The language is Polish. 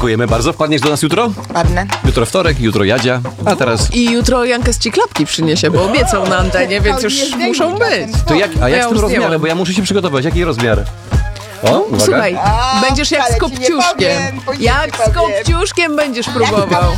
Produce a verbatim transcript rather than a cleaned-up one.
Dziękujemy bardzo. Wpadniesz do nas jutro? Ładne. Jutro wtorek, jutro Jadzia, a teraz... I jutro Jankę z klapki przyniesie, bo obiecał na antenie, więc już muszą być. To jak, a jak Ja z tym już rozmiarem? zdjęłam. Bo ja muszę się przygotować. Jaki rozmiar? O, uwaga. Słuchaj, A, będziesz jak wcale z ci nie kopciuszkiem. powiem, później Jak ci z powiem. kopciuszkiem będziesz próbował.